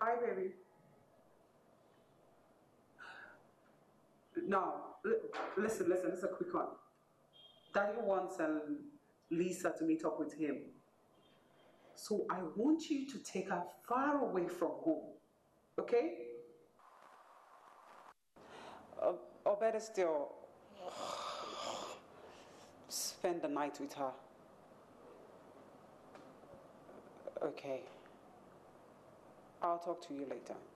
Hi, baby. Now, listen, quick one. Daddy wants Lisa to meet up with him. So I want you to take her far away from home. Okay? Or better still, spend the night with her. Okay. I'll talk to you later.